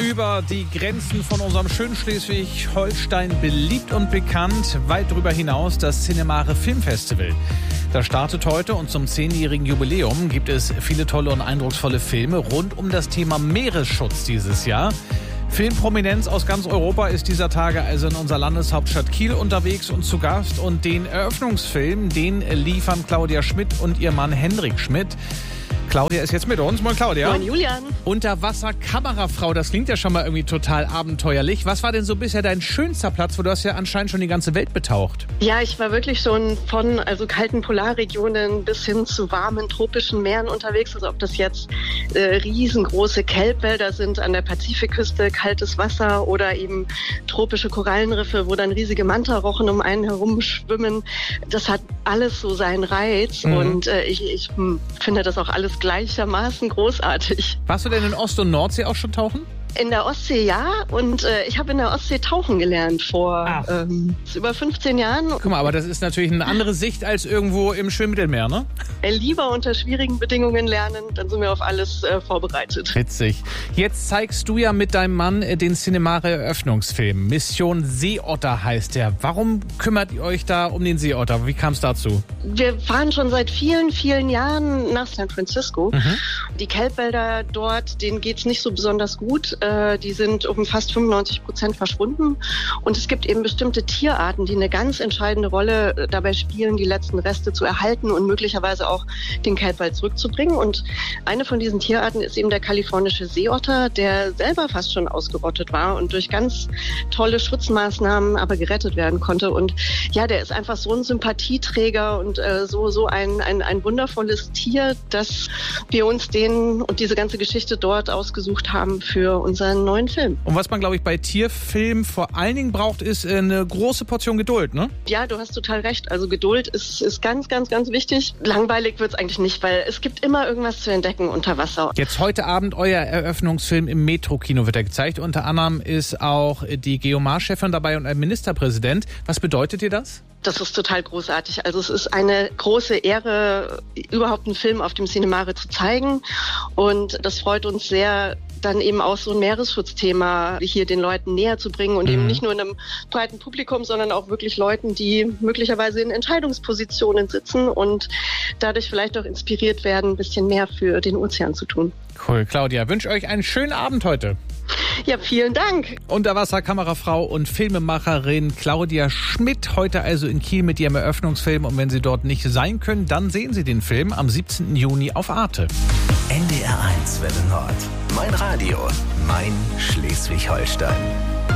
über die Grenzen von unserem schönen Schleswig-Holstein beliebt und bekannt, weit darüber hinaus das Cinemare Filmfestival. Das startet heute und zum 10-jährigen Jubiläum gibt es viele tolle und eindrucksvolle Filme rund um das Thema Meeresschutz dieses Jahr. Filmprominenz aus ganz Europa ist dieser Tage also in unserer Landeshauptstadt Kiel unterwegs und zu Gast. Und den Eröffnungsfilm, den liefern Claudia Schmidt und ihr Mann Hendrik Schmidt. Claudia ist jetzt mit uns. Moin Claudia. Moin Julian. Unterwasser-Kamerafrau, das klingt ja schon mal irgendwie total abenteuerlich. Was war denn so bisher dein schönster Platz, wo du hast ja anscheinend schon die ganze Welt betaucht? Ja, ich war wirklich schon von kalten Polarregionen bis hin zu warmen tropischen Meeren unterwegs. Also ob das jetzt riesengroße Kelbwälder sind an der Pazifikküste, kaltes Wasser oder eben tropische Korallenriffe, wo dann riesige Mantarochen um einen herumschwimmen. Das hat alles so seinen Reiz und ich finde das auch alles gleichermaßen großartig. Warst du denn in Ost- und Nordsee auch schon tauchen? In der Ostsee ja, und ich habe in der Ostsee tauchen gelernt vor über 15 Jahren. Guck mal, aber das ist natürlich eine andere Sicht als irgendwo im schönen Mittelmeer, ne? Lieber unter schwierigen Bedingungen lernen, dann sind wir auf alles vorbereitet. Witzig. Jetzt zeigst du ja mit deinem Mann den Cinemare-Eröffnungsfilm. Mission Seeotter heißt der. Warum kümmert ihr euch da um den Seeotter? Wie kam es dazu? Wir fahren schon seit vielen, vielen Jahren nach San Francisco. Die Kelbwälder dort, denen geht's nicht so besonders gut. Die sind um fast 95% verschwunden. Und es gibt eben bestimmte Tierarten, die eine ganz entscheidende Rolle dabei spielen, die letzten Reste zu erhalten und möglicherweise auch den Kelbwald zurückzubringen. Und eine von diesen Tierarten ist eben der kalifornische Seeotter, der selber fast schon ausgerottet war und durch ganz tolle Schutzmaßnahmen aber gerettet werden konnte. Und ja, der ist einfach so ein Sympathieträger und so ein wundervolles Tier, dass wir uns den und diese ganze Geschichte dort ausgesucht haben für unseren neuen Film. Und was man, glaube ich, bei Tierfilmen vor allen Dingen braucht, ist eine große Portion Geduld, ne? Ja, du hast total recht. Also Geduld ist ganz, ganz, ganz wichtig. Langweilig wird's eigentlich nicht, weil es gibt immer irgendwas zu entdecken unter Wasser. Jetzt heute Abend euer Eröffnungsfilm im Metro-Kino wird er gezeigt. Unter anderem ist auch die Geomar-Chefin dabei und ein Ministerpräsident. Was bedeutet dir das? Das ist total großartig. Also es ist eine große Ehre, überhaupt einen Film auf dem Cinemare zu zeigen. Und das freut uns sehr, dann eben auch so ein Meeresschutzthema hier den Leuten näher zu bringen und eben nicht nur in einem breiten Publikum, sondern auch wirklich Leuten, die möglicherweise in Entscheidungspositionen sitzen und dadurch vielleicht auch inspiriert werden, ein bisschen mehr für den Ozean zu tun. Cool, Claudia. Wünsche euch einen schönen Abend heute. Ja, vielen Dank. Unterwasserkamerafrau und Filmemacherin Claudia Schmidt heute also in Kiel mit ihrem Eröffnungsfilm. Und wenn Sie dort nicht sein können, dann sehen Sie den Film am 17. Juni auf Arte. NDR 1 Welle Nord. Mein Radio. Mein Schleswig-Holstein.